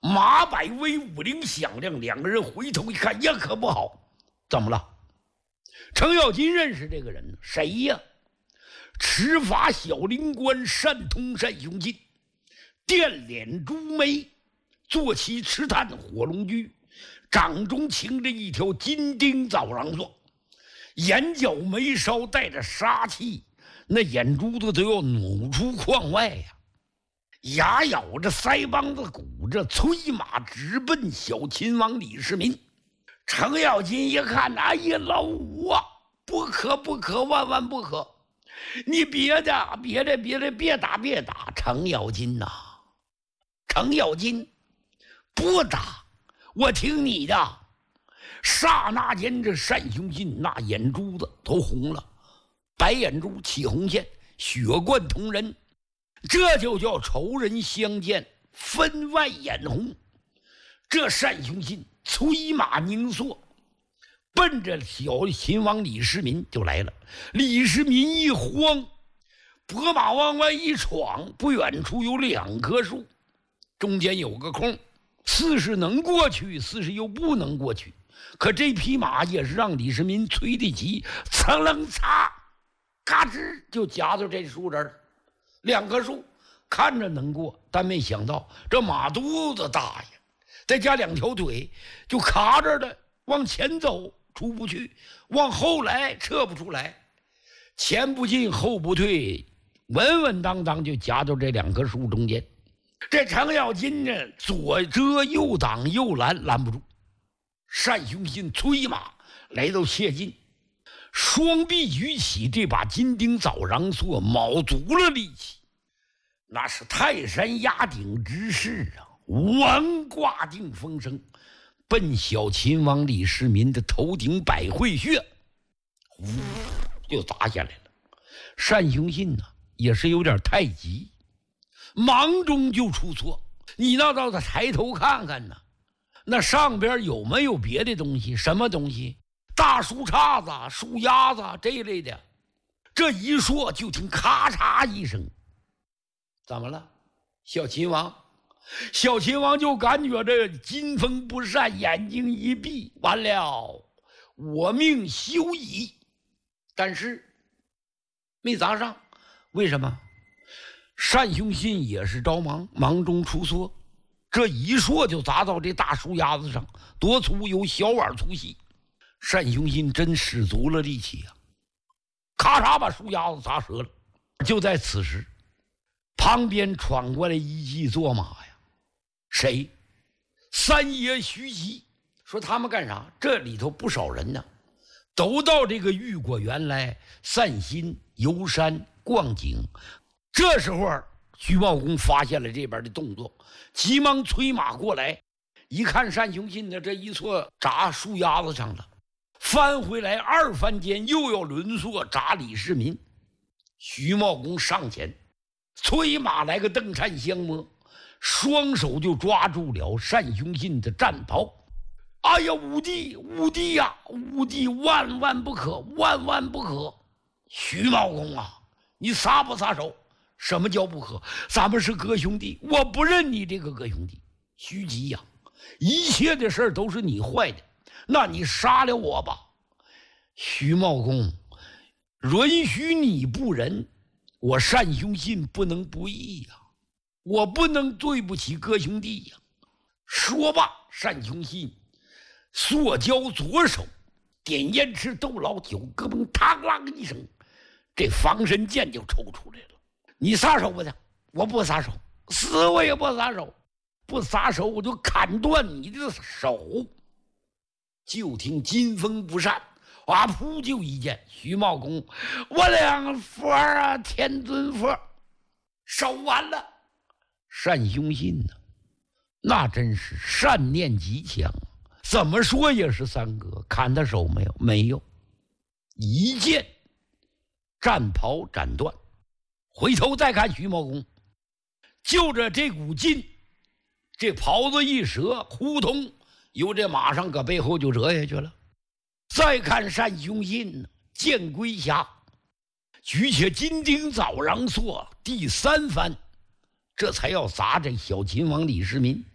马百威、武陵响亮，两个人回头一看，呀，可不好，怎么了？程咬金认识这个人，谁呀？持法小灵官单通单雄进，电脸朱眉，坐骑持炭火龙驹，掌中擎着一条金钉枣瓤槊，眼角眉梢带着杀气，那眼珠子都要努出眶外呀！牙咬着腮帮子鼓着，催马直奔小秦王李世民。程咬金一看，哎呀，老五啊，不可不可，万万不可！你别打！程咬金呐，程咬金不打，我听你的！刹那间，这单雄信那眼珠子都红了，白眼珠起红线，血贯瞳仁。这就叫仇人相见，分外眼红。这单雄信催马凝缩，奔着小秦王李世民就来了。李世民一慌，拨马往外一闯，不远处有2棵树，中间有个空，似是能过去，似是又不能过去。可这匹马也是让李世民催得急，噌楞嚓，嘎吱就夹到这树这儿了。2棵树看着能过，但没想到这马肚子大呀，再加2条腿就卡着的，往前走出不去，往后来撤不出来，前不进后不退，稳稳当当就夹到这2棵树中间。这程咬金呢，左遮右挡，又拦不住。单雄信催马来到切近，双臂举起这把金钉枣瓤槊，卯足了力气，那是泰山压顶之势啊！王挂定风声，奔小秦王李世民的头顶百会穴，呼就砸下来了。单雄信呢，也是有点太急，忙中就出错。你那倒得抬头看看呢，那上边有没有别的东西？什么东西？大树杈子、树丫子这一类的。这一说，就听咔嚓一声，怎么了？小秦王就感觉这金风不善，眼睛一闭，完了，我命休矣。但是没砸上，为什么？单雄信也是着忙，忙中出错，这一说就砸到这大树丫子上，多粗，有小碗粗细。单雄信真使足了力气啊，咔嚓把树丫子砸折了。就在此时，旁边闯过来一骑坐马呀，谁？三爷徐吉。说他们干啥？这里头不少人呢，都到这个玉果园来散心、游山、逛景。这时候徐茂公发现了这边的动作，急忙催马过来，一看单雄信的这一错砸树丫子上了，翻回来2番间又要轮槊砸李世民。徐茂公上前催马来个蹬颤相摸，双手就抓住了单雄信的战袍。哎呀，武帝呀，武帝万万不可，万万不可！徐茂公啊，你撒不撒手？什么叫不可？咱们是哥兄弟，我不认你这个哥兄弟。徐吉呀，一切的事都是你坏的，那你杀了我吧。徐茂公，允许你不仁，我单雄信不能不义呀，我不能对不起哥兄弟呀。说罢，单雄信塑胶左手点烟吃豆老酒，胳膊嘡啷一声，这防身剑就抽出来了。你撒手不的？我不撒手，死我也不撒手，不撒手我就砍断你的手。就听金风不善，啊噗就一剑，徐茂公，我两佛啊，天尊佛，手完了。单雄信呢，那真是善念极强，怎么说也是三哥，砍他手没有？没有，一剑战袍斩断。回头再看徐茂公，就着这股劲，这袍子一折，呼通由这马上搁背后就折下去了。再看单雄信呢，剑归下，举起金钉枣瓤槊，第3番，这才要砸这小秦王李世民。